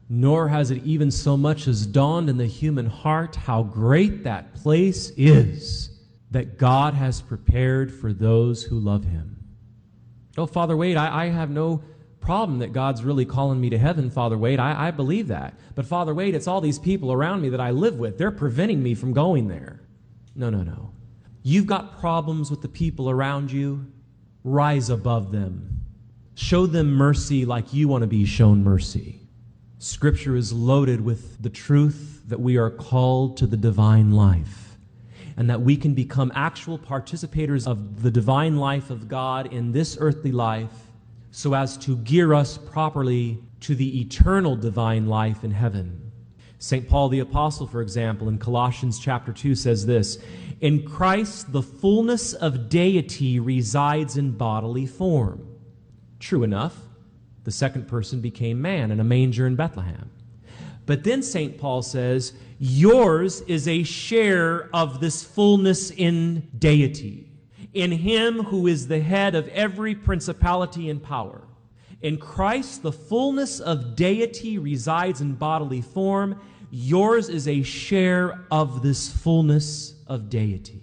nor has it even so much as dawned in the human heart how great that place is that God has prepared for those who love him. Oh, Father Wade, I have no problem that God's really calling me to heaven, Father Wade. I believe that. But Father Wade, it's all these people around me that I live with. They're preventing me from going there. No. You've got problems with the people around you. Rise above them. Show them mercy like you want to be shown mercy. Scripture is loaded with the truth that we are called to the divine life, and that we can become actual participators of the divine life of God in this earthly life so as to gear us properly to the eternal divine life in heaven. St. Paul the Apostle, for example, in Colossians chapter 2 says this, "In Christ the fullness of deity resides in bodily form." True enough, the second person became man in a manger in Bethlehem. But then St. Paul says, yours is a share of this fullness in deity, in him who is the head of every principality and power. In Christ, the fullness of deity resides in bodily form. Yours is a share of this fullness of deity.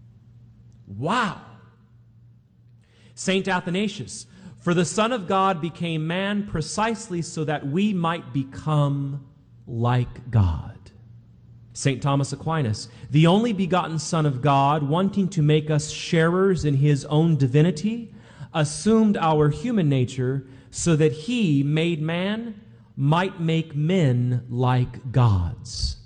Wow! St. Athanasius, "For the Son of God became man precisely so that we might become like God." St. Thomas Aquinas, "The only begotten Son of God, wanting to make us sharers in his own divinity, assumed our human nature so that he, made man, might make men like gods."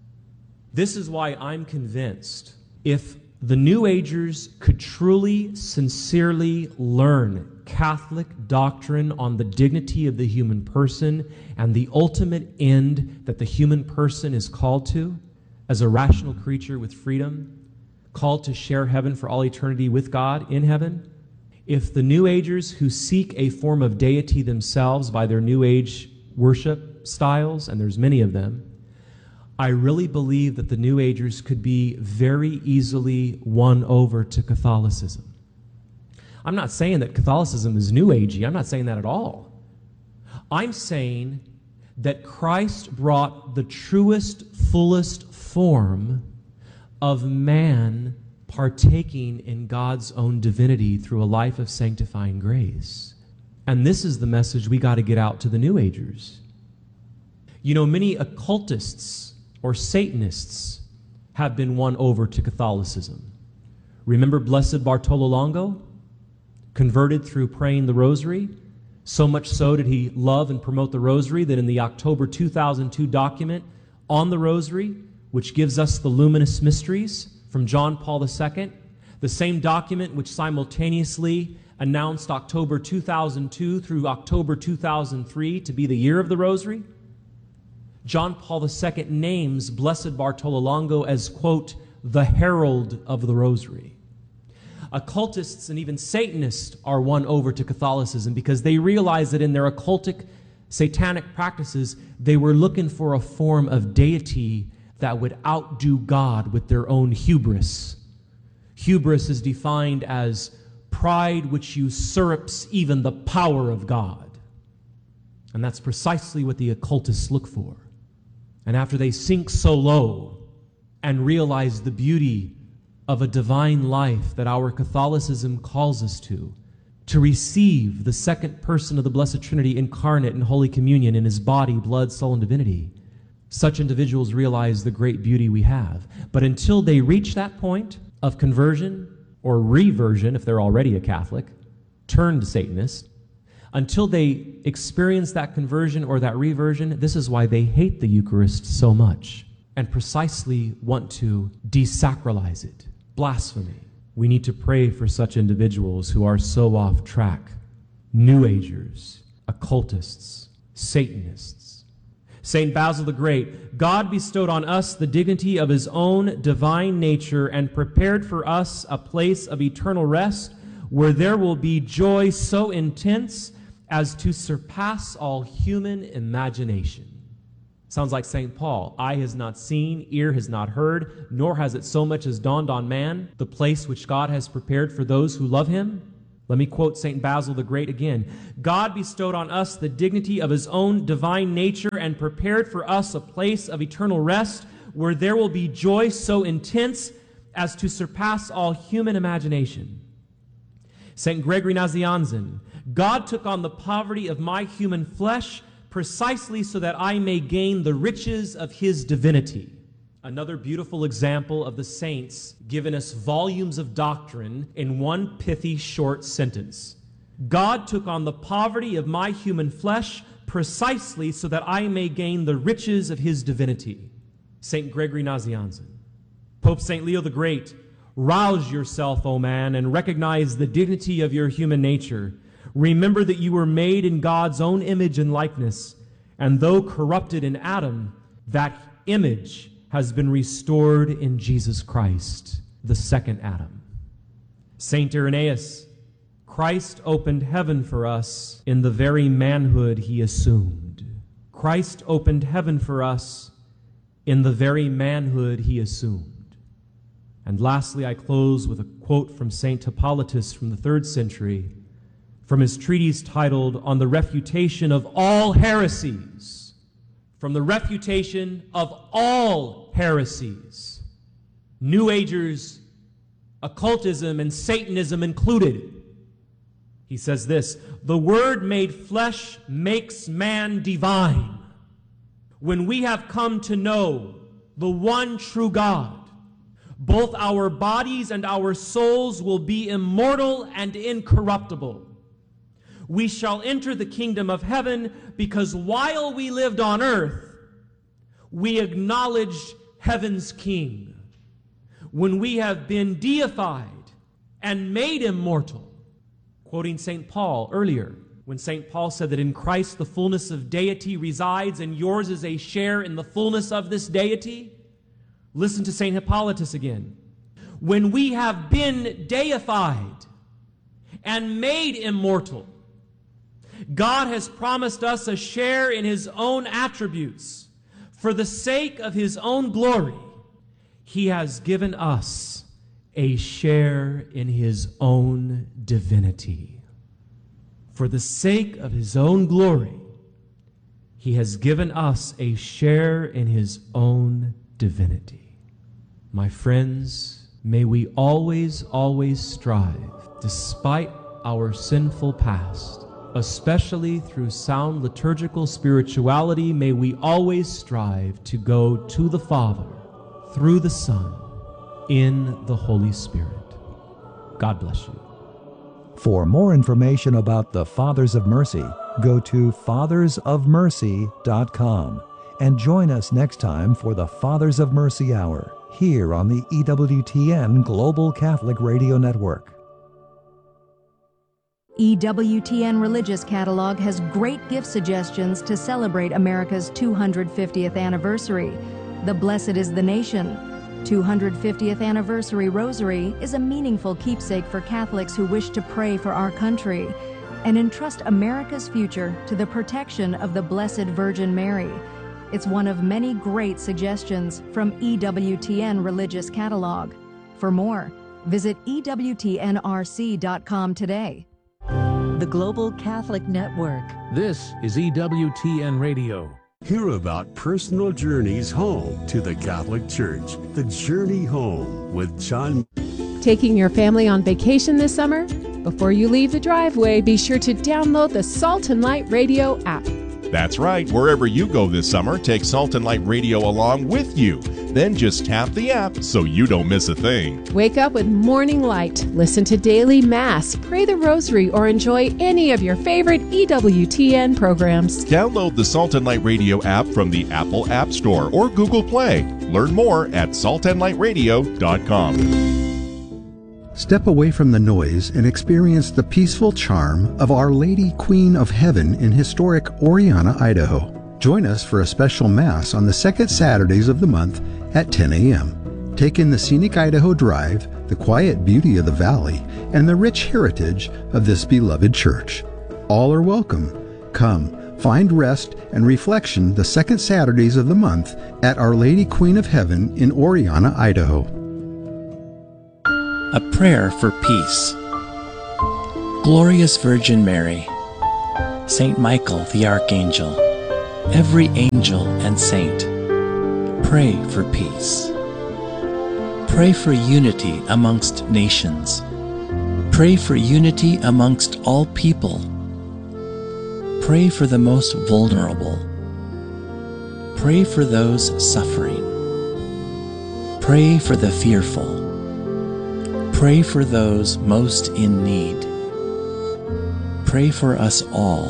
This is why I'm convinced if the New Agers could truly, sincerely learn Catholic doctrine on the dignity of the human person and the ultimate end that the human person is called to as a rational creature with freedom, called to share heaven for all eternity with God in heaven, if the New Agers who seek a form of deity themselves by their New Age worship styles, and there's many of them, I really believe that the New Agers could be very easily won over to Catholicism. I'm not saying that Catholicism is New Agey. I'm not saying that at all. I'm saying that Christ brought the truest, fullest form of man partaking in God's own divinity through a life of sanctifying grace. And this is the message we got to get out to the New Agers. You know, many occultists or Satanists have been won over to Catholicism. Remember Blessed Bartolo Longo? Converted through praying the rosary. So much so did he love and promote the rosary that in the October 2002 document on the rosary, which gives us the luminous mysteries from John Paul II, the same document which simultaneously announced October 2002 through October 2003 to be the year of the rosary, John Paul II names Blessed Bartolo Longo as, quote, the herald of the rosary. Occultists and even Satanists are won over to Catholicism because they realize that in their occultic, satanic practices, they were looking for a form of deity that would outdo God with their own hubris. Hubris is defined as pride which usurps even the power of God. And that's precisely what the occultists look for. And after they sink so low and realize the beauty of a divine life that our Catholicism calls us to receive the second person of the Blessed Trinity incarnate in Holy Communion in his body, blood, soul, and divinity, such individuals realize the great beauty we have. But until they reach that point of conversion or reversion, if they're already a Catholic, turned Satanist, until they experience that conversion or that reversion, this is why they hate the Eucharist so much and precisely want to desacralize it. Blasphemy. We need to pray for such individuals who are so off track. New Agers, occultists, Satanists. St. Basil the Great, God bestowed on us the dignity of his own divine nature and prepared for us a place of eternal rest where there will be joy so intense as to surpass all human imagination. Sounds like St. Paul. Eye has not seen, ear has not heard, nor has it so much as dawned on man, the place which God has prepared for those who love him. Let me quote St. Basil the Great again. God bestowed on us the dignity of his own divine nature and prepared for us a place of eternal rest where there will be joy so intense as to surpass all human imagination. St. Gregory Nazianzen, God took on the poverty of my human flesh precisely so that I may gain the riches of his divinity. Another beautiful example of the saints giving us volumes of doctrine in one pithy short sentence. God took on the poverty of my human flesh precisely so that I may gain the riches of his divinity. St. Gregory Nazianzen. Pope St. Leo the Great, rouse yourself, O man, and recognize the dignity of your human nature. Remember that you were made in God's own image and likeness, and though corrupted in Adam, that image has been restored in Jesus Christ, the second Adam. St. Irenaeus, Christ opened heaven for us in the very manhood he assumed. Christ opened heaven for us in the very manhood he assumed. And lastly, I close with a quote from St. Hippolytus from the 3rd century, from his treatise titled On the Refutation of All Heresies. From the refutation of all heresies, New Agers, occultism, and Satanism included. He says this, the Word made flesh makes man divine. When we have come to know the one true God, both our bodies and our souls will be immortal and incorruptible. We shall enter the kingdom of heaven because while we lived on earth, we acknowledged heaven's King. When we have been deified and made immortal, quoting St. Paul earlier, when St. Paul said that in Christ the fullness of deity resides and yours is a share in the fullness of this deity, listen to St. Hippolytus again. When we have been deified and made immortal, God has promised us a share in his own attributes. For the sake of his own glory, he has given us a share in his own divinity. For the sake of his own glory, he has given us a share in his own divinity. My friends, may we always, always strive, despite our sinful past, especially through sound liturgical spirituality, may we always strive to go to the Father through the Son in the Holy Spirit. God bless you. For more information about the Fathers of Mercy, go to fathersofmercy.com and join us next time for the Fathers of Mercy Hour here on the EWTN Global Catholic Radio Network. EWTN Religious Catalog has great gift suggestions to celebrate America's 250th anniversary. The Blessed is the Nation. 250th Anniversary Rosary is a meaningful keepsake for Catholics who wish to pray for our country and entrust America's future to the protection of the Blessed Virgin Mary. It's one of many great suggestions from EWTN Religious Catalog. For more, visit EWTNRC.com today. The Global Catholic Network. This is EWTN Radio. Hear about personal journeys home to the Catholic Church. The Journey Home with John. Taking your family on vacation this summer? Before you leave the driveway, be sure to download the Salt and Light Radio app. That's right. Wherever you go this summer, take Salt and Light Radio along with you. Then just tap the app so you don't miss a thing. Wake up with Morning Light, listen to Daily Mass, pray the Rosary, or enjoy any of your favorite EWTN programs. Download the Salt and Light Radio app from the Apple App Store or Google Play. Learn more at saltandlightradio.com. Step away from the noise and experience the peaceful charm of Our Lady Queen of Heaven in historic Oriana, Idaho. Join us for a special Mass on the second Saturdays of the month at 10 a.m. Take in the scenic Idaho Drive, the quiet beauty of the valley, and the rich heritage of this beloved church. All are welcome. Come, find rest and reflection the second Saturdays of the month at Our Lady Queen of Heaven in Oriana, Idaho. A prayer for peace. Glorious Virgin Mary, Saint Michael the Archangel, every angel and saint, pray for peace. Pray for unity amongst nations. Pray for unity amongst all people. Pray for the most vulnerable. Pray for those suffering. Pray for the fearful. Pray for those most in need. Pray for us all.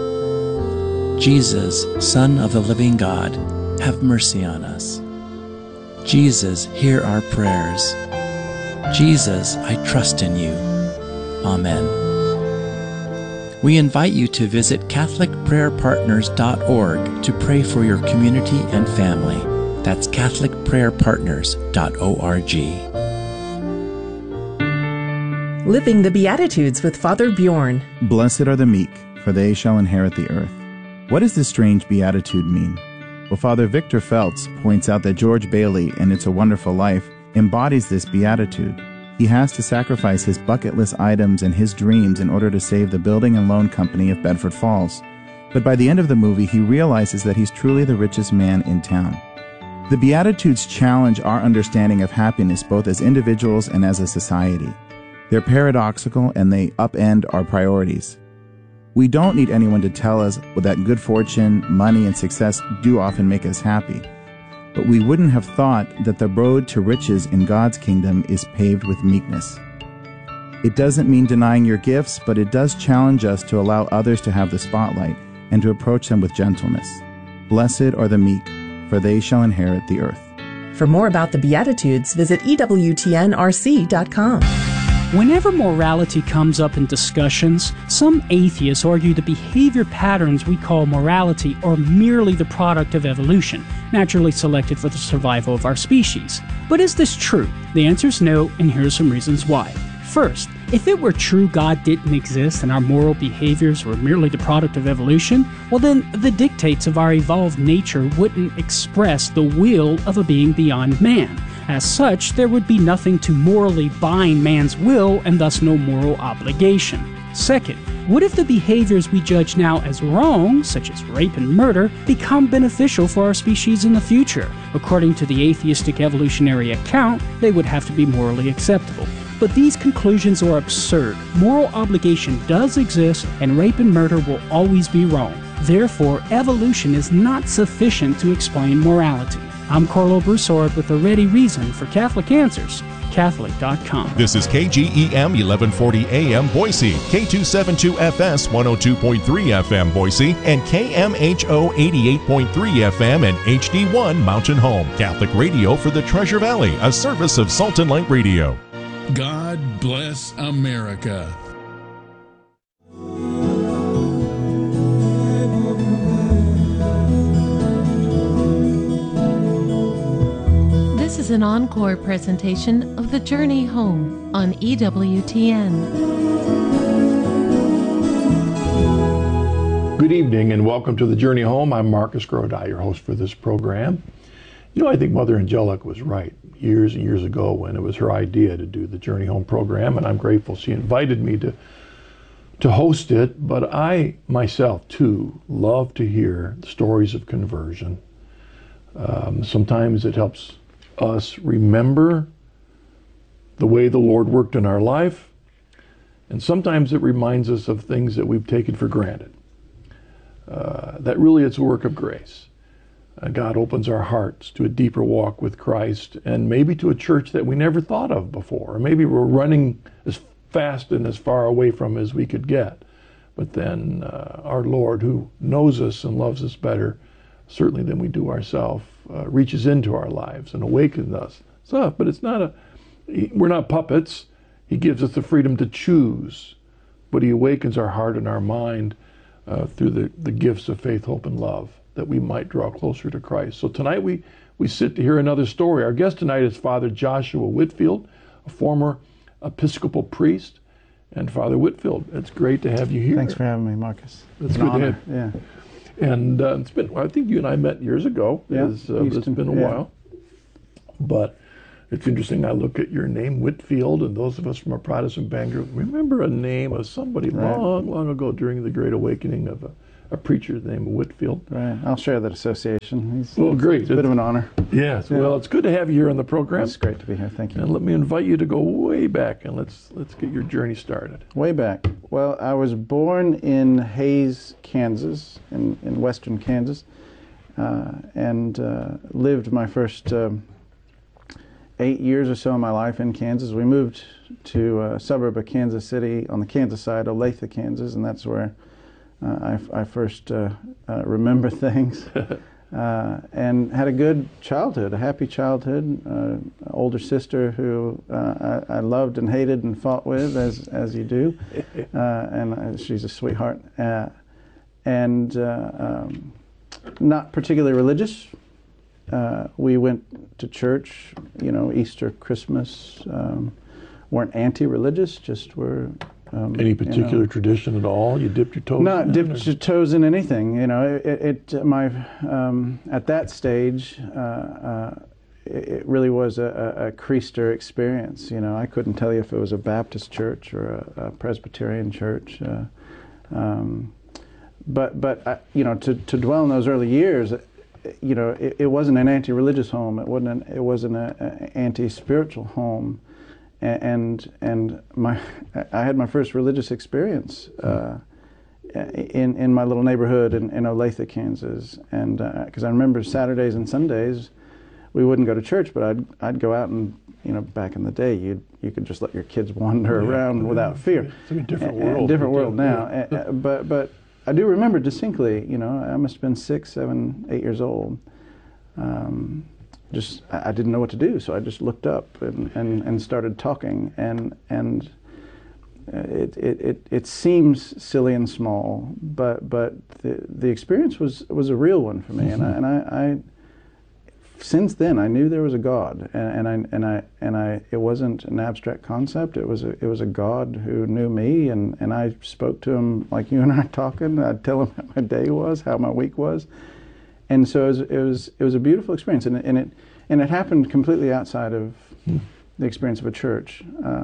Jesus, Son of the living God, have mercy on us. Jesus, hear our prayers. Jesus, I trust in you. Amen. We invite you to visit CatholicPrayerPartners.org to pray for your community and family. That's CatholicPrayerPartners.org. Living the Beatitudes with Father Bjorn. Blessed are the meek, for they shall inherit the earth. What does this strange beatitude mean? Well, Father Victor Feltz points out that George Bailey in It's a Wonderful Life embodies this beatitude. He has to sacrifice his bucket list items and his dreams in order to save the building and loan company of Bedford Falls. But by the end of the movie, he realizes that he's truly the richest man in town. The Beatitudes challenge our understanding of happiness both as individuals and as a society. They're paradoxical and they upend our priorities. We don't need anyone to tell us that good fortune, money, and success do often make us happy. But we wouldn't have thought that the road to riches in God's kingdom is paved with meekness. It doesn't mean denying your gifts, but it does challenge us to allow others to have the spotlight and to approach them with gentleness. Blessed are the meek, for they shall inherit the earth. For more about the Beatitudes, visit EWTNRC.com. Whenever morality comes up in discussions, some atheists argue the behavior patterns we call morality are merely the product of evolution, naturally selected for the survival of our species. But is this true? The answer is no, and here are some reasons why. First, if it were true God didn't exist and our moral behaviors were merely the product of evolution, well then the dictates of our evolved nature wouldn't express the will of a being beyond man. As such, there would be nothing to morally bind man's will and thus no moral obligation. Second, what if the behaviors we judge now as wrong, such as rape and murder, become beneficial for our species in the future? According to the atheistic evolutionary account, they would have to be morally acceptable. But these conclusions are absurd. Moral obligation does exist, and rape and murder will always be wrong. Therefore, evolution is not sufficient to explain morality. I'm Carlo Broussard with a ready reason for Catholic Answers, Catholic.com. This is KGEM 1140 AM Boise, K272FS 102.3 FM Boise, and KMHO 88.3 FM and HD1 Mountain Home. Catholic radio for the Treasure Valley, a service of Salt and Light Radio. God bless America. This is an encore presentation of The Journey Home on EWTN. Good evening and welcome to The Journey Home. I'm Marcus Grodi, your host for this program. You know, I think Mother Angelica was right years and years ago when it was her idea to do the Journey Home program, and I'm grateful she invited me to host it. But I myself too love to hear stories of conversion. Sometimes it helps us remember the way the Lord worked in our life, and sometimes it reminds us of things that we've taken for granted. That really it's a work of grace. God opens our hearts to a deeper walk with Christ, and maybe to a church that we never thought of before. Or maybe we're running as fast and as far away from as we could get. But then our Lord, who knows us and loves us better, certainly than we do ourselves, reaches into our lives and awakens us. But it's not we're not puppets. He gives us the freedom to choose, but he awakens our heart and our mind through the gifts of faith, hope, and love, that we might draw closer to Christ. So tonight we sit to hear another story. Our guest tonight is Father Joshua Whitfield, a former Episcopal priest. And Father Whitfield, it's great to have you here. Thanks for having me, Marcus. It's an good honor. to have you. Yeah. And it's been, I think you and I met years ago. Yeah, It's been a while. But It's interesting, I look at your name, Whitfield, and those of us from a Protestant background remember a name of somebody long ago during the Great Awakening of a preacher named Whitfield. Right. I'll share that association. Great. It's a bit of an honor. Yes. Yeah. Well, it's good to have you here on the program. It's great to be here. Thank you. And let me invite you to go way back, and let's get your journey started. Way back. Well, I was born in Hays, Kansas, in western Kansas, and lived my first 8 years or so of my life in Kansas. We moved to a suburb of Kansas City on the Kansas side, Olathe, Kansas, and that's where I first remember things, and had a good childhood, a happy childhood. Older sister who I loved and hated and fought with, as you do, and she's a sweetheart, and not particularly religious. We went to church, Easter, Christmas. Weren't anti-religious, just were. Any particular tradition at all? You dipped your toes? Not dipped your toes in anything. At that stage, it really was a Creaster experience. I couldn't tell you if it was a Baptist church or a Presbyterian church. But to dwell in those early years, it wasn't an anti-religious home. It wasn't an anti-spiritual home. And I had my first religious experience in my little neighborhood in Olathe, Kansas, and because I remember Saturdays and Sundays we wouldn't go to church, but I'd go out and back in the day you could just let your kids wander around without fear. It's a different world. Different world now, but I do remember distinctly. I must have been 6, 7, 8 years old. I didn't know what to do, so I just looked up and started talking, and it seems silly and small, but the experience was a real one for me, and I since then I knew there was a God, and it wasn't an abstract concept. It was a God who knew me, and I spoke to him like you and I talking. I'd tell him how my day was, how my week was. And so it was a beautiful experience, and it happened completely outside of the experience of a church.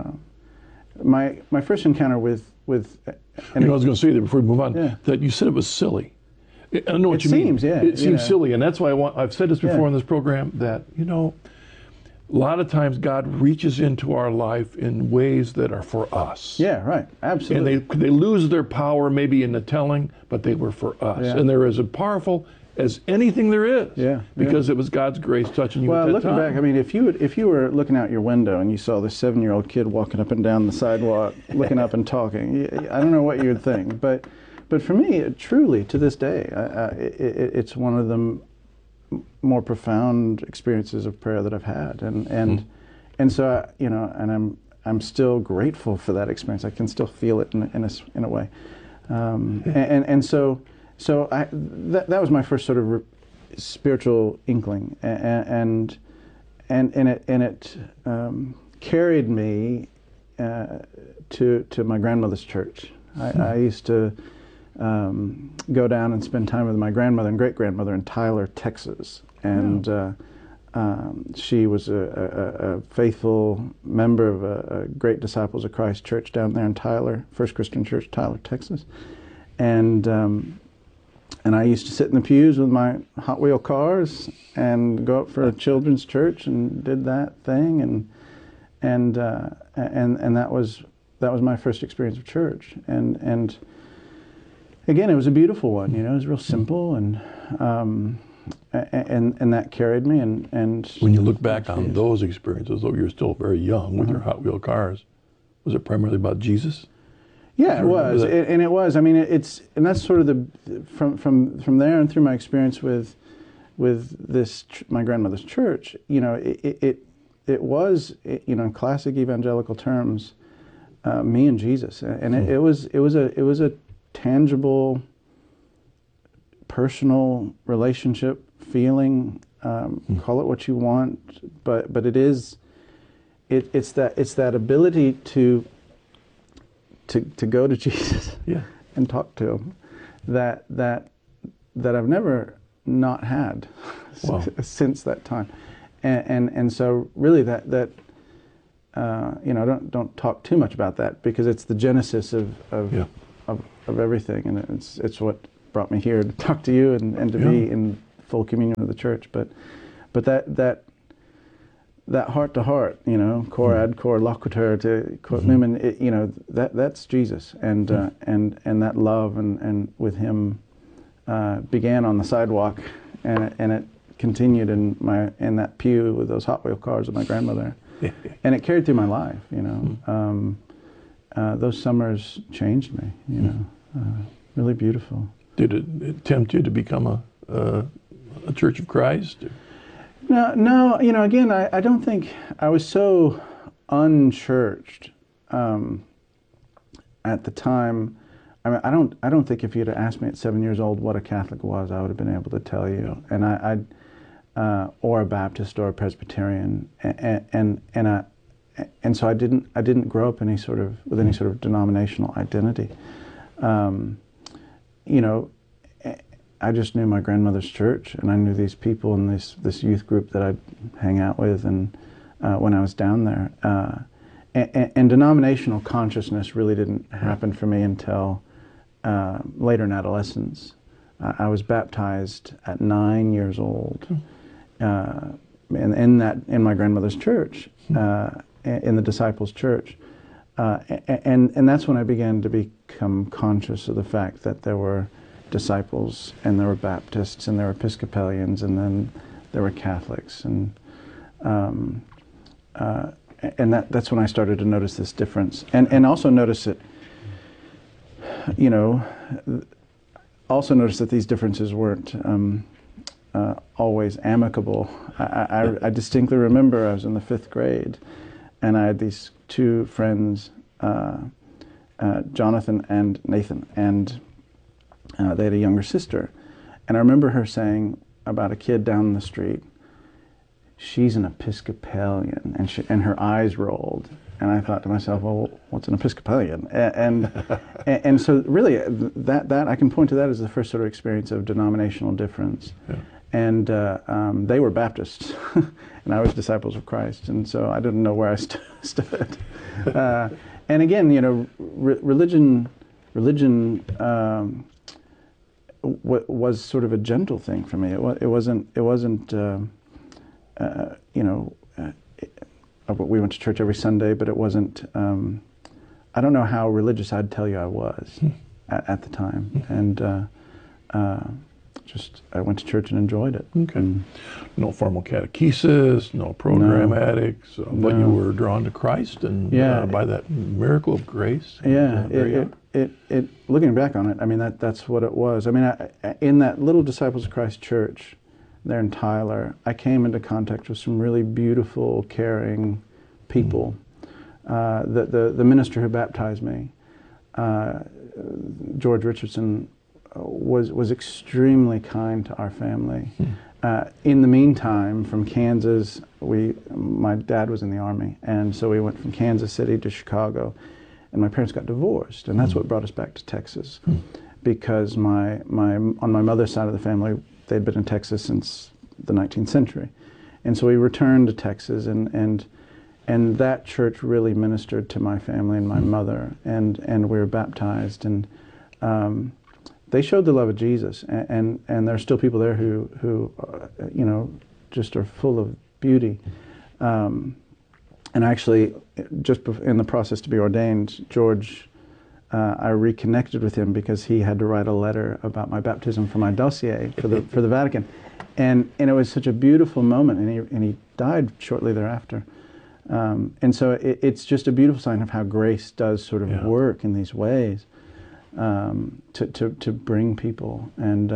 My first encounter with I was going to say that before we move on, that you said it was silly. I know what you mean. It seems silly, and that's why I've said this before on this program, that a lot of times God reaches into our life in ways that are for us. Yeah, right, absolutely. And they lose their power maybe in the telling, but they were for us, and they're as powerful as anything there is, because it was God's grace touching you at that looking time. back, I mean, if you were looking out your window and you saw this 7-year-old kid walking up and down the sidewalk, looking up and talking, I don't know what you would think, but for me, truly, to this day, it's one of the more profound experiences of prayer that I've had, and so and I'm still grateful for that experience. I can still feel it in a way, and so. So that was my first sort of spiritual inkling, and it carried me to my grandmother's church. I used to go down and spend time with my grandmother and great-grandmother in Tyler, Texas, and she was a faithful member of a Great Disciples of Christ church down there in Tyler, First Christian Church, Tyler, Texas, and I used to sit in the pews with my Hot Wheel cars and go up for a children's church and did that thing, and that was my first experience of church, and again, it was a beautiful one. It was real simple, and that carried me. And when you look back on those experiences, though you're still very young with your Hot Wheel cars, was it primarily about Jesus? Yeah, it was, and it was. I mean, and that's sort of from there and through my experience with this my grandmother's church. It was in classic evangelical terms, me and Jesus, and it was a tangible, personal relationship, feeling. Call it what you want, but it's that ability to go to Jesus and talk to him that I've never not had since that time, and so really that you know, don't talk too much about that, because it's the genesis of everything, and it's what brought me here to talk to you and to be in full communion with the church. But that heart to heart, you know, cor ad cor loquitur, to quote Newman, you know, that's Jesus, and that love and with him began on the sidewalk, and it continued in that pew with those Hot Wheel cars with my grandmother, and it carried through my life. You know, those summers changed me. You know, really beautiful. Did it tempt you to become a Church of Christ? No. You know, again, I don't think I was so unchurched at the time. I mean, I don't think if you'd have asked me at 7 years old what a Catholic was, I would have been able to tell you. And or a Baptist or a Presbyterian, and so I didn't grow up with any sort of denominational identity. You know, I just knew my grandmother's church, and I knew these people in this youth group that I'd hang out with, and when I was down there, and denominational consciousness really didn't happen for me until later in adolescence. I was baptized at 9 years old, in my grandmother's church, in the Disciples' Church, and that's when I began to become conscious of the fact that there were disciples, and there were Baptists, and there were Episcopalians, and then there were Catholics, and that's when I started to notice this difference, and also notice that, you know, also notice that these differences weren't always amicable. I distinctly remember I was in the 5th grade, and I had these two friends, Jonathan and Nathan, and they had a younger sister. And I remember her saying about a kid down the street, "She's an Episcopalian," and her eyes rolled. And I thought to myself, well, what's an Episcopalian? And so really, that I can point to that as the first sort of experience of denominational difference. Yeah. And they were Baptists, and I was Disciples of Christ, and so I didn't know where I stood. And again, you know, religion was sort of a gentle thing for me. It wasn't. You know. We went to church every Sunday, but it wasn't. I don't know how religious I'd tell you I was at the time, and just I went to church and enjoyed it. Okay. No formal catechesis, no programmatics, but you were drawn to Christ, and by that miracle of grace. Yeah. It looking back on it, I mean that's what it was. I mean, in that little Disciples of Christ church there in Tyler, I came into contact with some really beautiful, caring people. The minister who baptized me, George Richardson, was extremely kind to our family. In the meantime, from Kansas, my dad was in the Army, and so we went from Kansas City to Chicago, and my parents got divorced, and that's what brought us back to Texas, because on my mother's side of the family, they'd been in Texas since the 19th century. And so we returned to Texas, and that church really ministered to my family and my mother, and we were baptized, and they showed the love of Jesus, and there are still people there who you know, just are full of beauty. And actually, just in the process to be ordained, George, I reconnected with him because he had to write a letter about my baptism for my dossier for the Vatican, and it was such a beautiful moment, and he died shortly thereafter, and so it's just a beautiful sign of how grace does sort of work in these ways, to bring people, and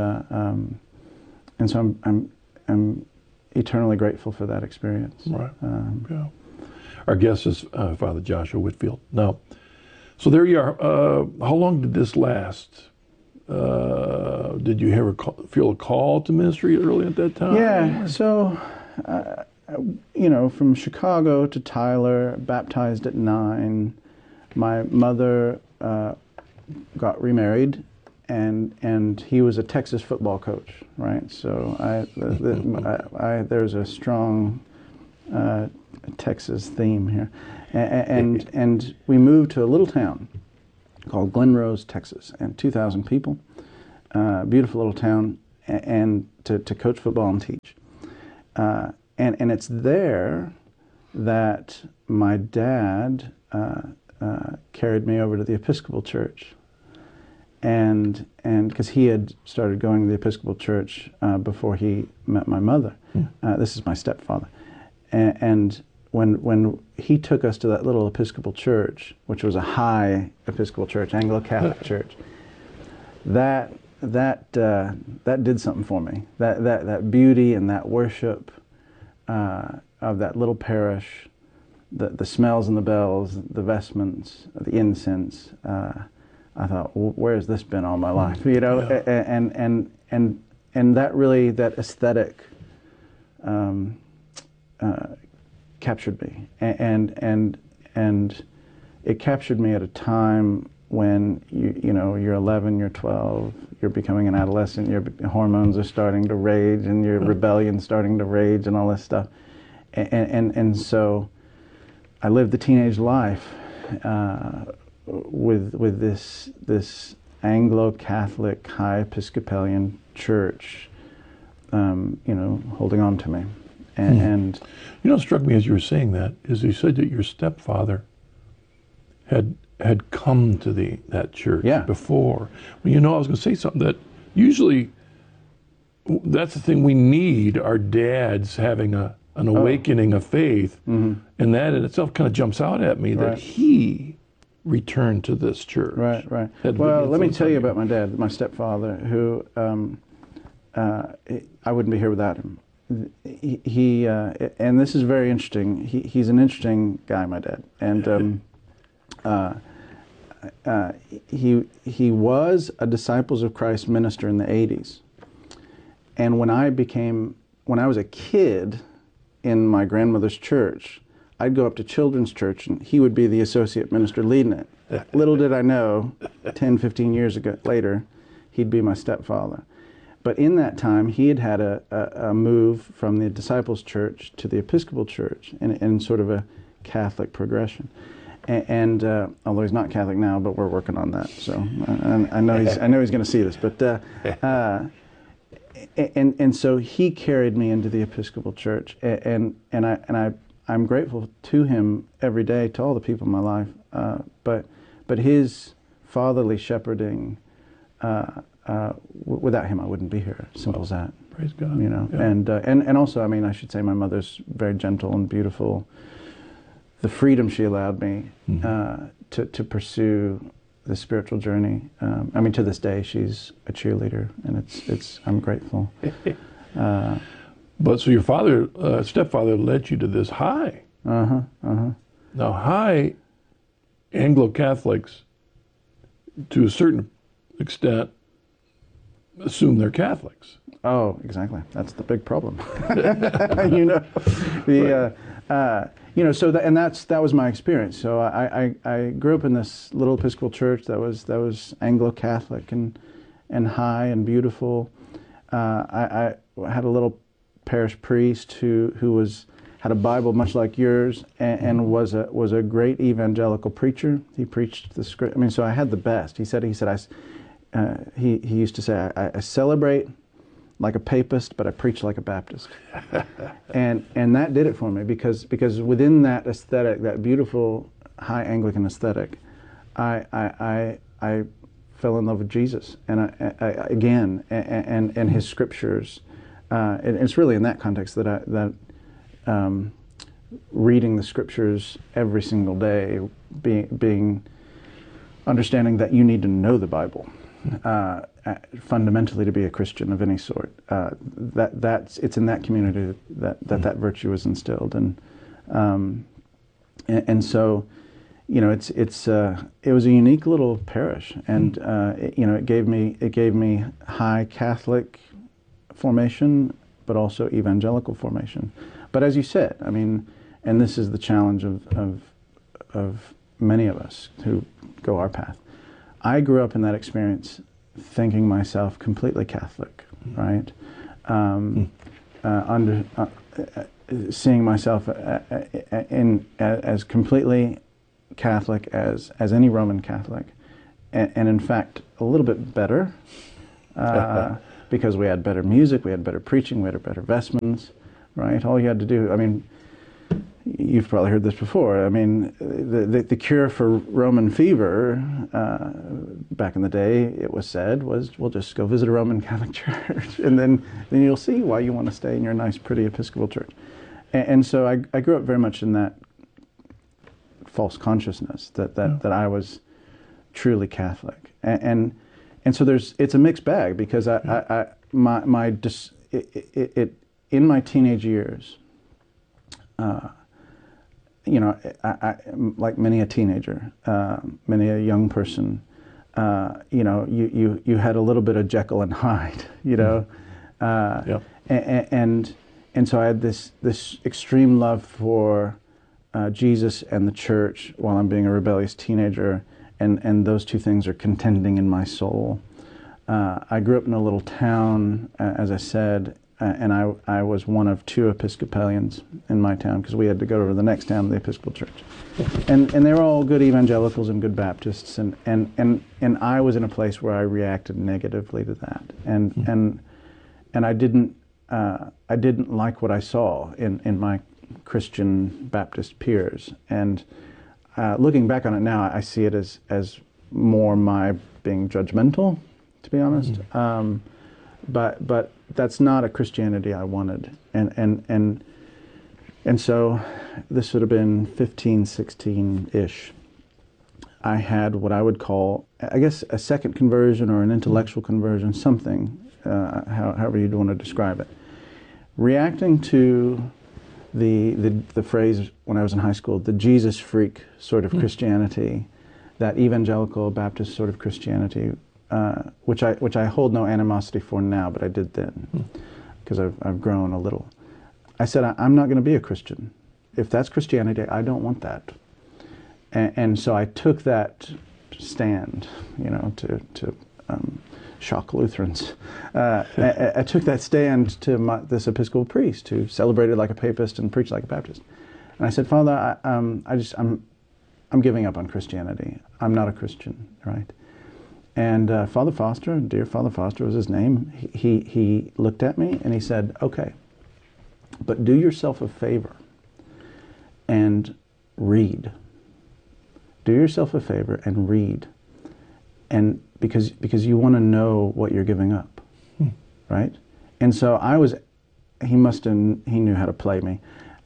so I'm eternally grateful for that experience. Right. Our guest is Father Joshua Whitfield. Now, so there you are. How long did this last? Did you ever feel a call to ministry early at that time? Yeah. So, you know, from Chicago to Tyler, baptized at 9. My mother got remarried, and he was a Texas football coach, right? So there's a strong Texas theme here, and we moved to a little town called Glen Rose, Texas, and 2,000 people, beautiful little town, and to coach football and teach, and it's there that my dad carried me over to the Episcopal Church, and because he had started going to the Episcopal Church before he met my mother. This is my stepfather, and when he took us to that little Episcopal church, which was a high Episcopal church, Anglo-Catholic church, that did something for me. That beauty and that worship of that little parish, the smells and the bells, the vestments, the incense. I thought, where has this been all my life? You know, and that really, that aesthetic captured me, and it captured me at a time when you know, you're 11, you're 12, you're becoming an adolescent, your hormones are starting to rage, and your rebellion's starting to rage, and all this stuff, and so I lived the teenage life with this Anglo-Catholic high Episcopalian church, you know, holding on to me. And you know, what struck me as you were saying that is you said that your stepfather had come to that church before. Well, you know, I was going to say something that usually that's the thing we need, our dads having an awakening of faith, and that in itself kind of jumps out at me that he returned to this church. Right. Well, let me tell you about my dad, my stepfather, who I wouldn't be here without him. He and this is very interesting. He's an interesting guy, my dad, and he was a Disciples of Christ minister in the 80s. And when I was a kid in my grandmother's church, I'd go up to children's church and he would be the associate minister leading it. Little did I know, 10, 15 years later, he'd be my stepfather. But in that time, he had a move from the Disciples Church to the Episcopal Church in sort of a Catholic progression. And although he's not Catholic now, but we're working on that. So I know he's going to see this. But and so he carried me into the Episcopal Church, and I'm grateful to him every day, to all the people in my life. But his fatherly shepherding. Without him, I wouldn't be here. Simple as that. Praise God. You know, Yeah. And also, I mean, I should say my mother's very gentle and beautiful. The freedom she allowed me to pursue the spiritual journey. I mean, to this day, she's a cheerleader, and I'm grateful. But so your stepfather led you to this high. Now, high Anglo-Catholics, to a certain extent, assume they're Catholics. Oh, exactly. That's the big problem. You know, you know. So that was my experience. So I grew up in this little Episcopal church that was Anglo-Catholic and high and beautiful. I had a little parish priest who had a Bible much like yours and was a great evangelical preacher. He preached the script. I mean, so I had the best. He said he used to say, I celebrate like a papist, but I preach like a Baptist. and that did it for me because within that aesthetic, that beautiful high Anglican aesthetic, I fell in love with Jesus and and his scriptures. And it's really in that context that reading the scriptures every single day, being understanding that you need to know the Bible. Fundamentally to be a Christian of any sort, it's in that community that virtue is instilled, and so, you know, it was a unique little parish, and you know, it gave me high Catholic formation, but also evangelical formation. But as you said, I mean, and this is the challenge of many of us who go our path. I grew up in that experience thinking myself completely Catholic, right? seeing myself as completely Catholic as any Roman Catholic, and in fact a little bit better, because we had better music, we had better preaching, we had better vestments, right? All you had to do, I mean, you've probably heard this before, I mean, the cure for Roman fever back in the day, it was said, was, we'll just go visit a Roman Catholic church, and then you'll see why you want to stay in your nice, pretty Episcopal church. And so I grew up very much in that false consciousness that I was truly Catholic, and so it's a mixed bag, because in my teenage years, you know, I like many a teenager, many a young person, you know, you had a little bit of Jekyll and Hyde, you know, and so I had this extreme love for Jesus and the church while I'm being a rebellious teenager, and those two things are contending in my soul. I grew up in a little town, as I said, and I was one of 2 Episcopalians in my town, because we had to go to the next town to the Episcopal church. And they were all good evangelicals and good Baptists, and I was in a place where I reacted negatively to that. And I didn't like what I saw in my Christian Baptist peers. And looking back on it now, I see it as more my being judgmental, to be honest. But that's not a Christianity I wanted. And so this would have been 15, 16-ish. I had what I would call, I guess, a second conversion or an intellectual conversion, something, however you'd want to describe it. Reacting to the phrase when I was in high school, the Jesus freak sort of Christianity, that evangelical Baptist sort of Christianity, which I hold no animosity for now, but I did then, because I've grown a little. I said, I'm not going to be a Christian. If that's Christianity, I don't want that. And so I took that stand, you know, to shock Lutherans. I took that stand to this Episcopal priest who celebrated like a papist and preached like a Baptist. And I said, Father, I'm giving up on Christianity. I'm not a Christian, right? And Father Foster, dear Father Foster was his name, he looked at me and he said, okay, but do yourself a favor and read. Do yourself a favor and read. And because you want to know what you're giving up, right? And so he knew how to play me.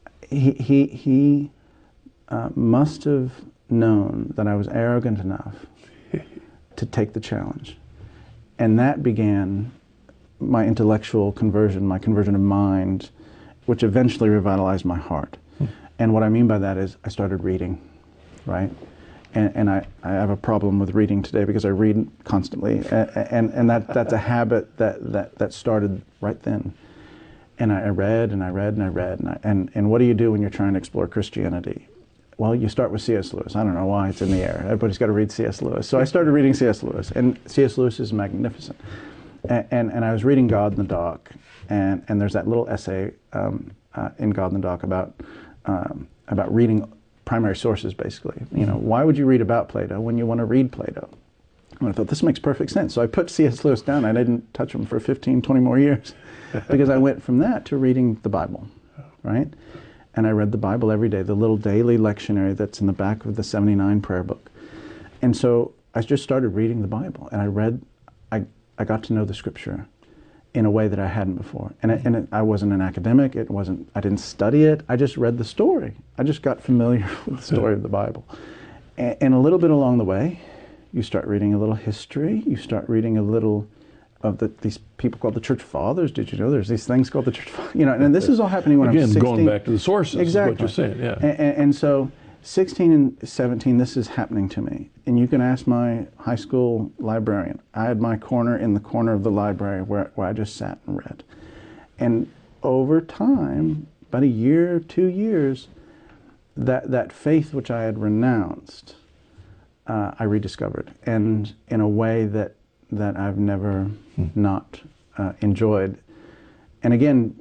He must have known that I was arrogant enough to take the challenge. And that began my intellectual conversion, my conversion of mind, which eventually revitalized my heart. And what I mean by that is I started reading, right? And I have a problem with reading today because I read constantly, and that's a habit that started right then. And I read and I read and I read, and what do you do when you're trying to explore Christianity? Well, you start with C.S. Lewis. I don't know why, it's in the air. Everybody's got to read C.S. Lewis. So I started reading C.S. Lewis, and C.S. Lewis is magnificent. And I was reading God in the Dock, and there's that little essay in God in the Dock about reading primary sources, basically. You know, why would you read about Plato when you want to read Plato? And I thought, this makes perfect sense. So I put C.S. Lewis down. I didn't touch him for 15, 20 more years because I went from that to reading the Bible, right? And I read the Bible every day, the little daily lectionary that's in the back of the 79 prayer book. And so I just started reading the Bible, and I got to know the Scripture in a way that I hadn't before. And I wasn't an academic. I didn't study it. I just read the story. I just got familiar with the story of the Bible. And a little bit along the way, you start reading a little history. You start reading a little of these people called the Church Fathers. Did you know there's these things called the Church Fathers? You know, and this is all happening when I'm 16. Again, going back to the sources, exactly. Is what you're saying, yeah. And so 16 and 17, this is happening to me. And you can ask my high school librarian. I had my corner in the corner of the library where I just sat and read. And over time, about a year, 2 years, that faith which I had renounced, I rediscovered. And in a way that I've never not enjoyed. And again,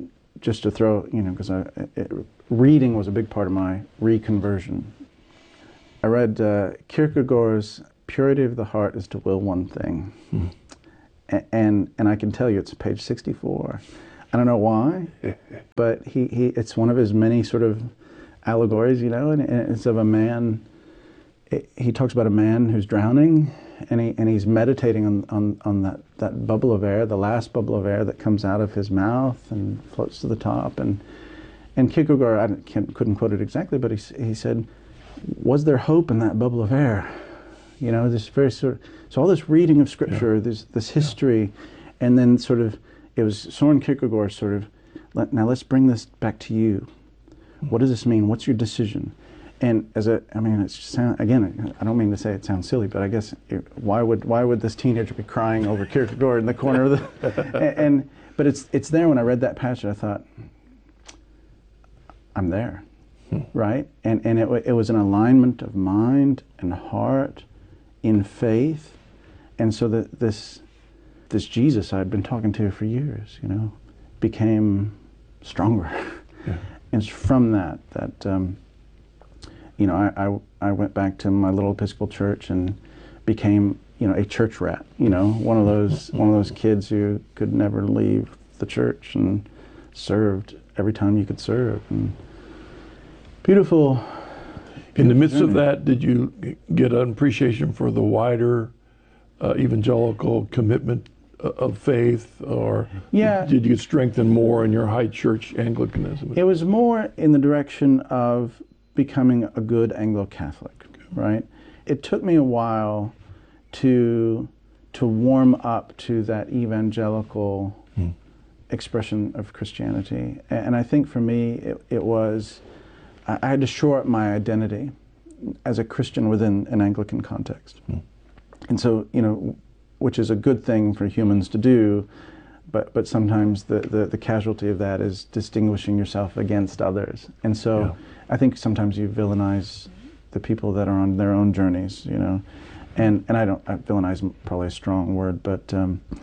just to throw, because reading was a big part of my reconversion. I read Kierkegaard's "Purity of the Heart is to Will One Thing," and I can tell you it's page 64. I don't know why, but it's one of his many sort of allegories, and it's of a man. He talks about a man who's drowning, and he's meditating on that bubble of air, the last bubble of air that comes out of his mouth and floats to the top. And Kierkegaard, couldn't quote it exactly, but he said, "Was there hope in that bubble of air?" This very so all this reading of Scripture, this history, and then sort of it was Soren Kierkegaard sort of, now let's bring this back to you. What does this mean? What's your decision? And again, I don't mean to say it sounds silly, but I guess why would this teenager be crying over Kierkegaard in the corner of the but it's there. When I read that passage, I thought, I'm there, right? And it was an alignment of mind and heart in faith, and so that this Jesus I'd been talking to for years, became stronger. Yeah. And it's from that I went back to my little Episcopal church and became, a church rat. One of those kids who could never leave the church and served every time you could serve. And beautiful. In the midst of that, did you get an appreciation for the wider evangelical commitment of faith, or did you get strengthened more in your high church Anglicanism? It was more in the direction of becoming a good Anglo-Catholic, right? It took me a while to warm up to that evangelical expression of Christianity, and I think for me it was I had to shore up my identity as a Christian within an Anglican context, and so which is a good thing for humans to do, but sometimes the casualty of that is distinguishing yourself against others. And so I think sometimes you villainize the people that are on their own journeys, and villainize is probably a strong word, but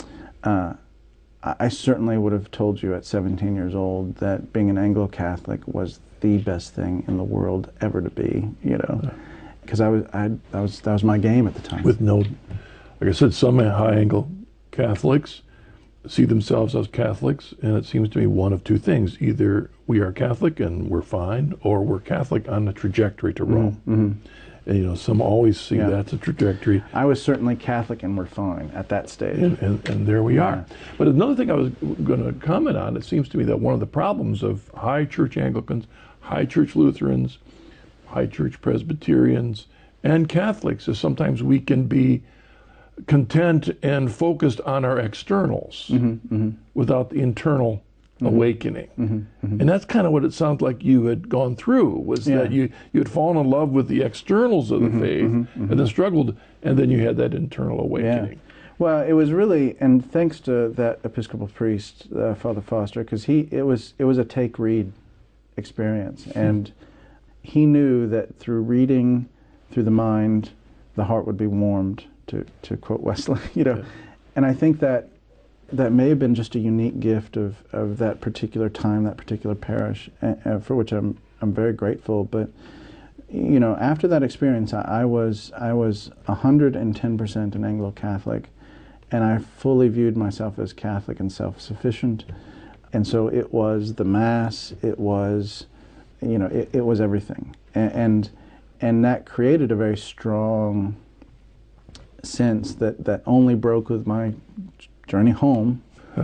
I certainly would have told you at 17 years old that being an Anglo-Catholic was the best thing in the world ever to be, because that was my game at the time. With no, like I said, some high Anglo Catholics see themselves as Catholics, and it seems to me one of two things: either we are Catholic and we're fine, or we're Catholic on the trajectory to Rome. And some always see that's a trajectory. I was certainly Catholic and we're fine at that stage. And there we are. But another thing I was going to comment on, it seems to me that one of the problems of high church Anglicans, high church Lutherans, high church Presbyterians, and Catholics is sometimes we can be content and focused on our externals without the internal awakening. And that's kind of what it sounds like you had gone through, was that you had fallen in love with the externals of the faith and then struggled, and then you had that internal awakening. Well, it was really, and thanks to that Episcopal priest, Father Foster, because it was a take-read experience, and he knew that through reading, through the mind, the heart would be warmed, to quote Wesley, and I think that may have been just a unique gift of that particular time, that particular parish, for which I'm very grateful. But after that experience, I was 110% an Anglo-Catholic, and I fully viewed myself as Catholic and self-sufficient. And so it was the Mass, it was, it was everything, and that created a very strong sense that only broke with my journey home,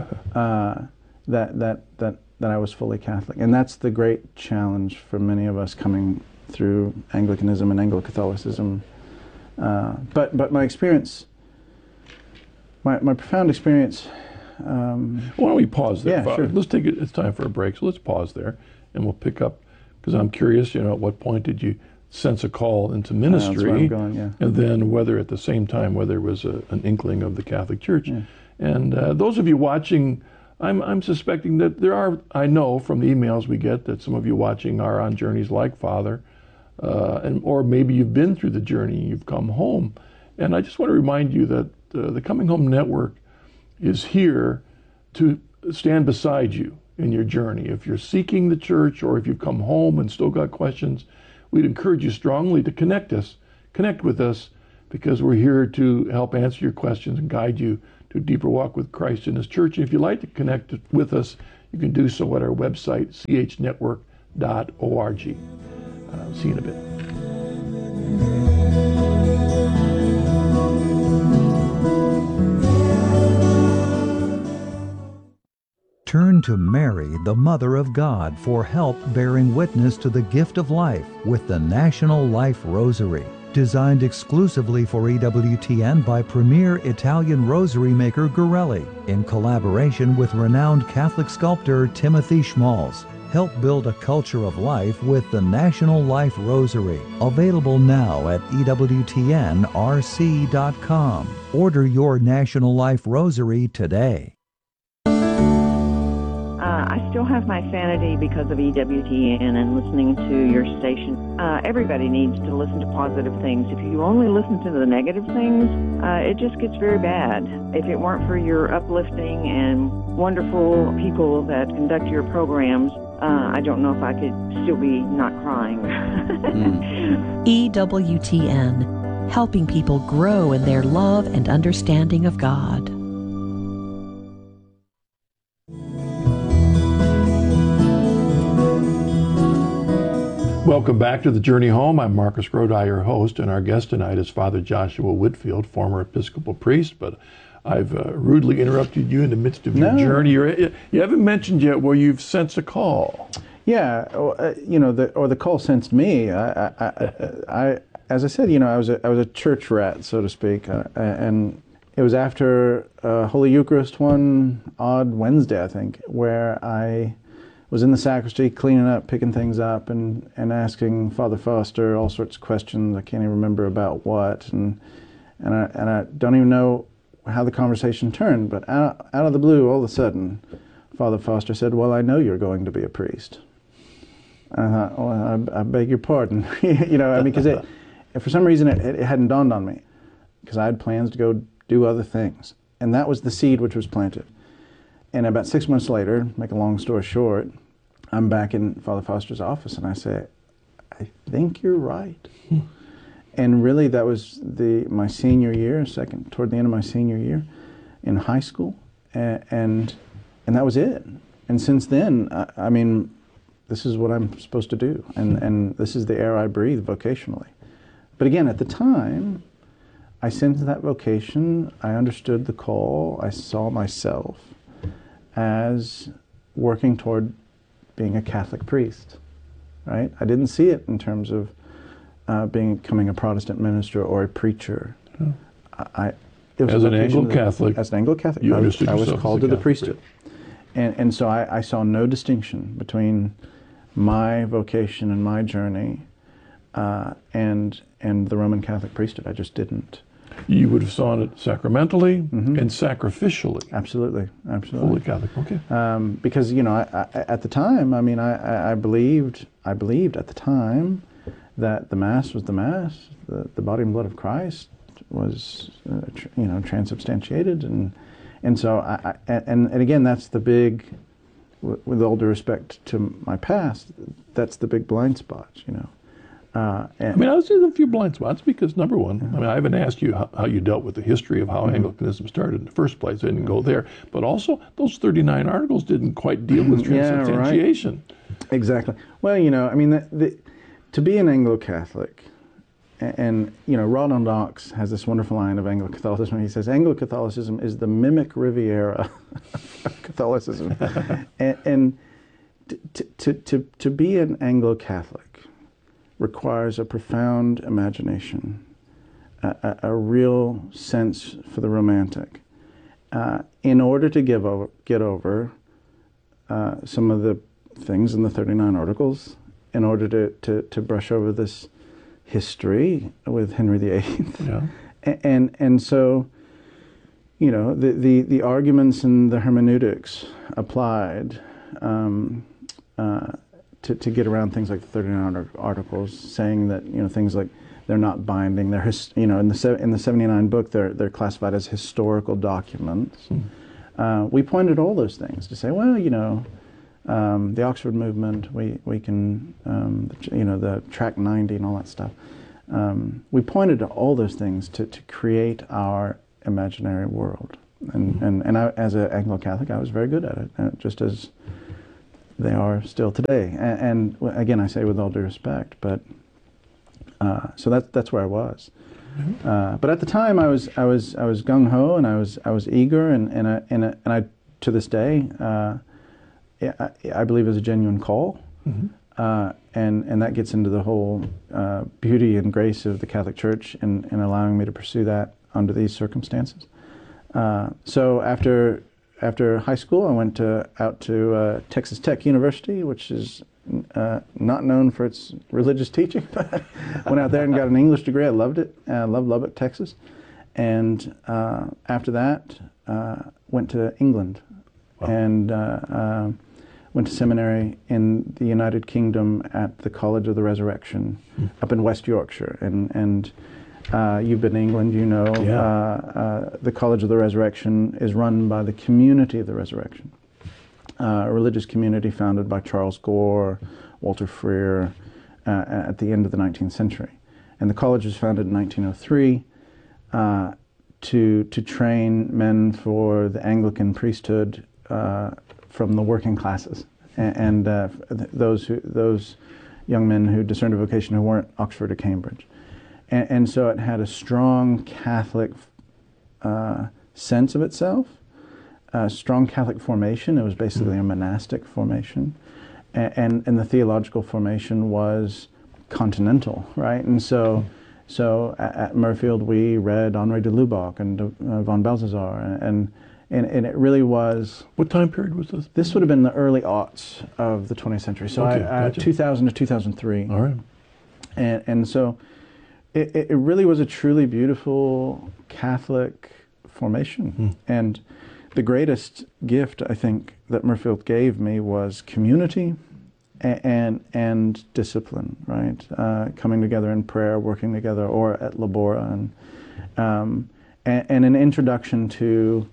that I was fully Catholic. And that's the great challenge for many of us coming through Anglicanism and Anglo-Catholicism. But my experience, my profound experience... Why don't we pause there, Father? Sure. Let's take it, it's time for a break, so let's pause there, and we'll pick up, because I'm curious, at what point did you sense a call into ministry? That's where I'm going, and then whether at the same time, whether it was an inkling of the Catholic Church. And those of you watching, I'm suspecting that there are, I know from the emails we get that some of you watching are on journeys like Father, or maybe you've been through the journey and you've come home. And I just want to remind you that the Coming Home Network is here to stand beside you in your journey. If you're seeking the church, or if you've come home and still got questions, we'd encourage you strongly to connect with us, because we're here to help answer your questions and guide you to a deeper walk with Christ and His church. And if you'd like to connect with us, you can do so at our website, chnetwork.org. See you in a bit. Turn to Mary, the Mother of God, for help bearing witness to the gift of life with the National Life Rosary. Designed exclusively for EWTN by premier Italian rosary maker Gorelli, in collaboration with renowned Catholic sculptor Timothy Schmalz. Help build a culture of life with the National Life Rosary. Available now at EWTNRC.com. Order your National Life Rosary today. I still have my sanity because of EWTN and listening to your station. Everybody needs to listen to positive things. If you only listen to the negative things, it just gets very bad. If it weren't for your uplifting and wonderful people that conduct your programs, I don't know if I could still be not crying. EWTN, helping people grow in their love and understanding of God. Welcome back to The Journey Home. I'm Marcus Grodi, your host, and our guest tonight is Father Joshua Whitfield, former Episcopal priest, but I've rudely interrupted you in the midst of your journey. You haven't mentioned yet where you've sensed a call. Yeah, the call sensed me. I as I said, I was a church rat, so to speak, and it was after Holy Eucharist one odd Wednesday, I think, where I was in the sacristy cleaning up, picking things up, and asking Father Foster all sorts of questions. I can't even remember about what, and I don't even know how the conversation turned. But out of the blue, all of a sudden, Father Foster said, "Well, I know you're going to be a priest." And I thought, "Oh, I beg your pardon," because for some reason it hadn't dawned on me, because I had plans to go do other things, and that was the seed which was planted. And about 6 months later, make a long story short, I'm back in Father Foster's office, and I say, "I think you're right." And really, that was my senior year, toward the end of my senior year in high school, and that was it. And since then, I mean, this is what I'm supposed to do, and this is the air I breathe vocationally. But again, at the time, I sensed that vocation. I understood the call. I saw myself as working toward being a Catholic priest, right? I didn't see it in terms of becoming a Protestant minister or a preacher. As an Anglo-Catholic, I was called to the priesthood. And so I saw no distinction between my vocation and my journey and the Roman Catholic priesthood. I just didn't. You would have saw it sacramentally and sacrificially. Absolutely. Fully Catholic. Okay. Because I, at the time, I mean, I believed at the time that the Mass was the Mass, the body and blood of Christ was transubstantiated, and so and again, that's the big, with all due respect to my past, that's the big blind spot, I mean, I was in a few blind spots because, number one, I mean, I haven't asked you how you dealt with the history of how Anglicanism started in the first place. I didn't go there. But also, those 39 articles didn't quite deal with transubstantiation. Right. Exactly. Well, I mean, to be an Anglo-Catholic, and, Ronald Knox has this wonderful line of Anglo-Catholicism. He says, Anglo-Catholicism is the mimic Riviera of Catholicism. and to be an Anglo-Catholic requires a profound imagination, a real sense for the romantic, in order to get over some of the things in the 39 Articles, in order to brush over this history with Henry VIII. Yeah. And so, the arguments and the hermeneutics applied to get around things like the 39 Articles, saying that things like they're not binding. They're in the 79 book they're classified as historical documents. We pointed all those things to say, well, the Oxford movement. We can, the Track 90 and all that stuff. We pointed to all those things to create our imaginary world. And I, as an Anglo-Catholic, I was very good at it, just as they are still today. And again, I say with all due respect, but so that's where I was. But at the time, I was gung ho, and I was eager, and I to this day, I believe is a genuine call, and that gets into the whole beauty and grace of the Catholic Church in allowing me to pursue that under these circumstances. So after high school, I went out to Texas Tech University, which is not known for its religious teaching, but went out there and got an English degree. I loved it. I loved Lubbock, Texas. And after that, went to England and went to seminary in the United Kingdom at the College of the Resurrection up in West Yorkshire. And you've been to England, you know. The College of the Resurrection is run by the Community of the Resurrection, a religious community founded by Charles Gore, Walter Freer, at the end of the 19th century. And the college was founded in 1903 to train men for the Anglican priesthood from the working classes, and those young men who discerned a vocation who weren't Oxford or Cambridge. And so it had a strong Catholic sense of itself, a strong Catholic formation. It was basically a monastic formation. And the theological formation was continental, right? And so at Murfield we read Henri de Lubac and von Balthasar, and it really was... What time period was this? This would have been the early aughts of the 20th century. So gotcha. 2000 to 2003. All right. And so it really was a truly beautiful Catholic formation. And the greatest gift, I think, that Murfield gave me was community and discipline, right? Coming together in prayer, working together, or at Labora, and an introduction to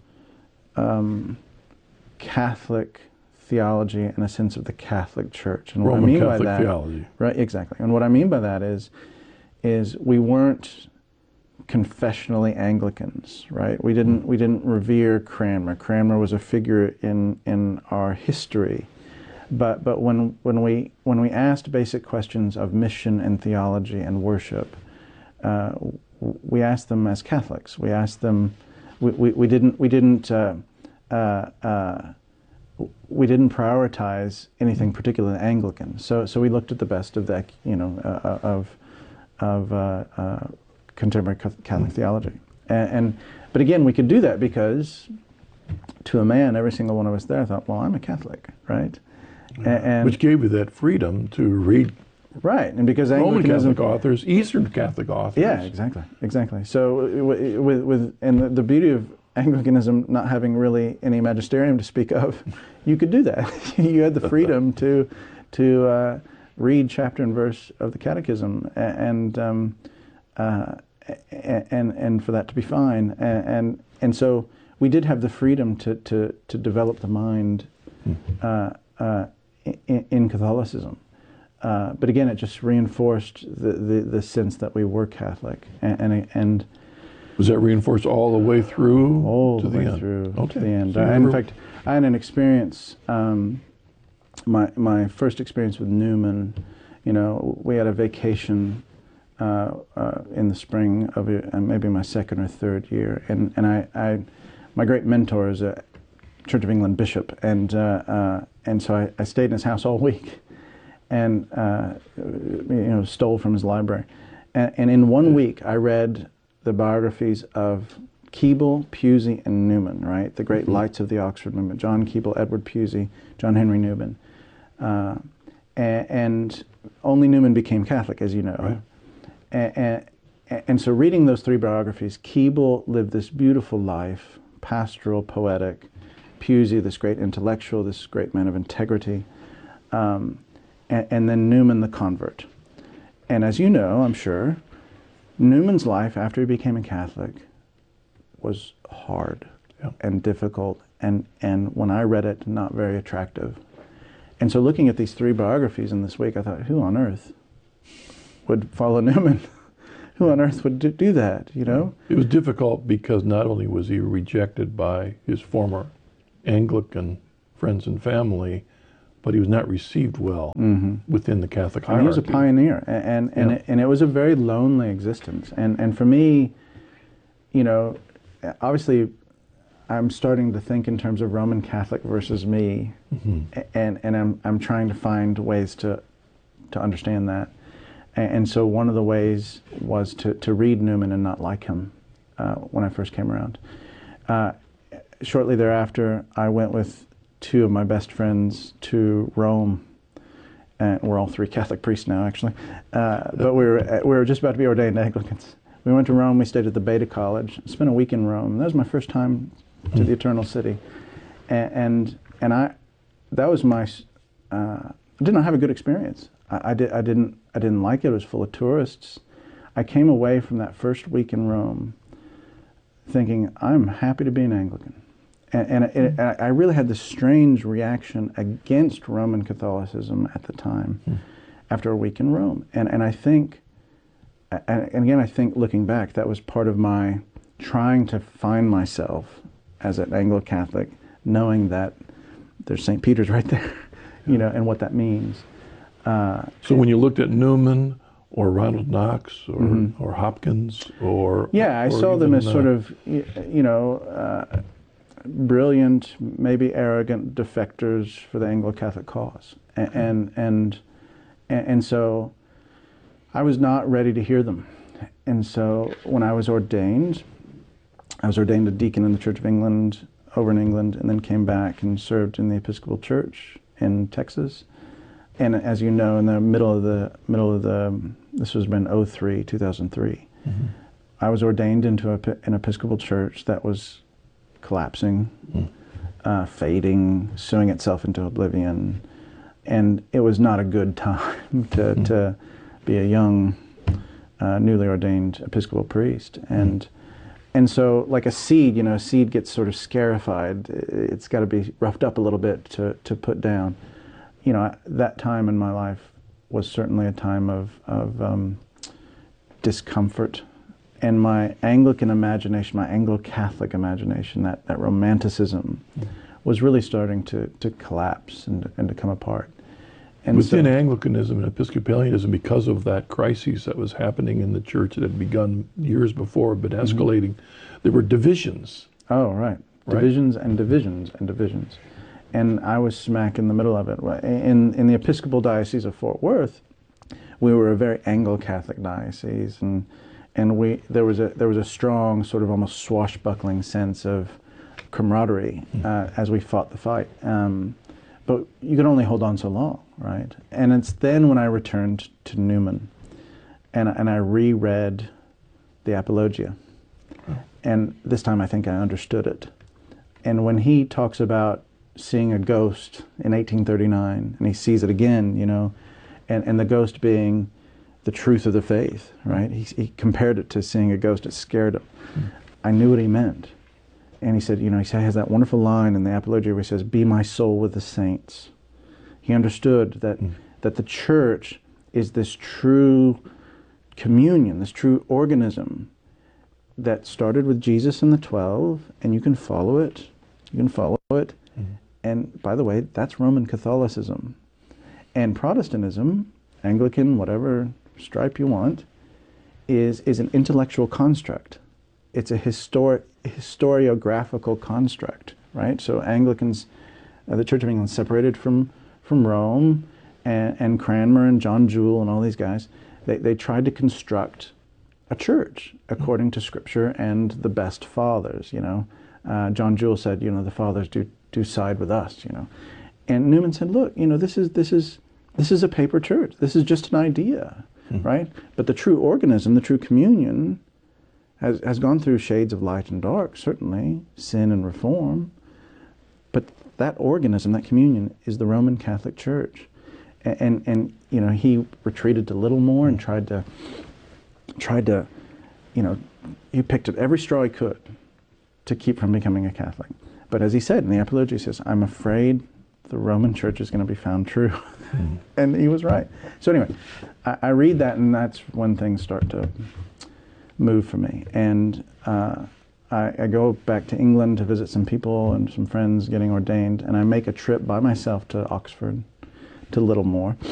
Catholic theology and a sense of the Catholic Church. And what Roman I mean Catholic by that, theology. Right, exactly. And what I mean by that is we weren't confessionally Anglicans, right? We didn't revere Cranmer. Cranmer was a figure in our history, but when we asked basic questions of mission and theology and worship, we asked them as Catholics. We asked them. We didn't prioritize anything particularly Anglican. So we looked at the best of that, of contemporary Catholic theology, but again, we could do that because, to a man, every single one of us there thought, well, I'm a Catholic, right? And which gave you that freedom to read, right? And because Roman Catholic authors, Eastern Catholic authors, yeah, exactly. So with and the beauty of Anglicanism not having really any magisterium to speak of, you could do that. You had the freedom to read chapter and verse of the Catechism, and for that to be fine, and so we did have the freedom to develop the mind in Catholicism, but again, it just reinforced the sense that we were Catholic, and was that reinforced all the way through? All the way through to the end. In fact, I had an experience. My first experience with Newman. We had a vacation in the spring of maybe my second or third year, and my great mentor is a Church of England bishop, and so I stayed in his house all week, and stole from his library, and in 1 week I read the biographies of Keble, Pusey, and Newman, right? The great lights of the Oxford movement: John Keble, Edward Pusey, John Henry Newman, and only Newman became Catholic, as you know. Right. And so reading those three biographies, Keble lived this beautiful life, pastoral, poetic. Pusey, this great intellectual, this great man of integrity. And then Newman, the convert. And as you know, I'm sure, Newman's life after he became a Catholic was hard and difficult, and when I read it, not very attractive. And so looking at these 3 biographies in this week, I thought, who on earth would follow Newman? Who on earth would do that, you know? It was difficult because not only was he rejected by his former Anglican friends and family, but he was not received well within the Catholic hierarchy. And he was a pioneer, and it was a very lonely existence. And for me, you know, obviously, I'm starting to think in terms of Roman Catholic versus me, and I'm trying to find ways to understand that. And so one of the ways was to read Newman and not like him when I first came around. Shortly thereafter, I went with 2 of my best friends to Rome, and we're all 3 Catholic priests now, actually. But we were just about to be ordained Anglicans. We went to Rome. We stayed at the Beta College. Spent a week in Rome. That was my first time to the Eternal City, and I that was my I did not have a good experience. I didn't like it. It was full of tourists. I came away from that first week in Rome thinking, I'm happy to be an Anglican. And I really had this strange reaction against Roman Catholicism at the time after a week in Rome. And I think, and again, I think looking back, that was part of my trying to find myself as an Anglo-Catholic, knowing that there's St. Peter's right there, you know, and what that means. So when you looked at Newman or Ronald Knox or Hopkins or... Yeah, I saw them as sort of, you know, brilliant, maybe arrogant defectors for the Anglo-Catholic cause. And so I was not ready to hear them. And so when I was ordained a deacon in the Church of England, over in England, and then came back and served in the Episcopal Church in Texas. And as you know, in the middle of the this was been 2003. I was ordained into an Episcopal church that was collapsing, fading, suing itself into oblivion, and it was not a good time to be a young, newly ordained Episcopal priest. And so, like a seed, you know, a seed gets sort of scarified. It's got to be roughed up a little bit to put down. You know, that time in my life was certainly a time of discomfort. And my Anglican imagination, my Anglo-Catholic imagination, that romanticism was really starting to collapse and to come apart. And within Anglicanism and Episcopalianism, because of that crisis that was happening in the church that had begun years before but escalating, there were divisions. Oh, right. Divisions and divisions and divisions. And I was smack in the middle of it. In the Episcopal Diocese of Fort Worth, we were a very Anglo-Catholic diocese, and there was a strong sort of almost swashbuckling sense of camaraderie as we fought the fight. But you could only hold on so long, right? And it's then when I returned to Newman, and I reread the Apologia, and this time I think I understood it. And when he talks about seeing a ghost in 1839, and he sees it again, you know, and the ghost being the truth of the faith, right? He compared it to seeing a ghost. It scared him. I knew what he meant. And he said, you know, he has that wonderful line in the Apologia where he says, "Be my soul with the saints." He understood that the church is this true communion, this true organism that started with Jesus and the 12, and you can follow it. You can follow it. And by the way, that's Roman Catholicism. And Protestantism, Anglican, whatever stripe you want, is an intellectual construct. It's a historiographical construct, right? So Anglicans, the Church of England separated from Rome, and Cranmer and John Jewel and all these guys, they tried to construct a church according to Scripture and the best fathers, you know. John Jewel said, you know, the fathers do side with us, you know. And Newman said, look, you know, this is a paper church. This is just an idea, right? But the true organism, the true communion, has gone through shades of light and dark, certainly, sin and reform. But that organism, that communion, is the Roman Catholic Church. And you know, he retreated to Littlemore and tried to, you know, he picked at every straw he could to keep from becoming a Catholic. But as he said in the Apologia, he says, I'm afraid the Roman Church is going to be found true. And he was right. So anyway, I read that, and that's when things start to move for me. And I go back to England to visit some people and some friends getting ordained, and I make a trip by myself to Oxford, to Littlemore.